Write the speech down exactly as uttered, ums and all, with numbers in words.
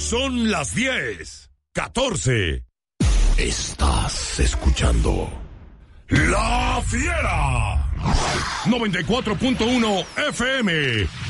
Son las diez, catorce. Estás escuchando La Fiera. noventa y cuatro punto uno F M.